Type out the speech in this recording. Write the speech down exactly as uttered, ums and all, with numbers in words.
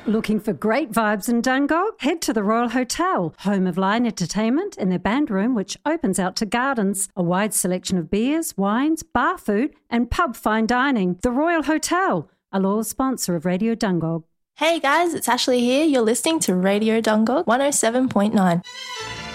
Looking for great vibes in Dungog? Head to the Royal Hotel, home of Lion Entertainment and their band room, which opens out to gardens. A wide selection of beers, wines, bar food and pub fine dining. The Royal Hotel, a loyal sponsor of Radio Dungog. Hey guys, it's Ashley here. You're listening to Radio Dungog one oh seven point nine.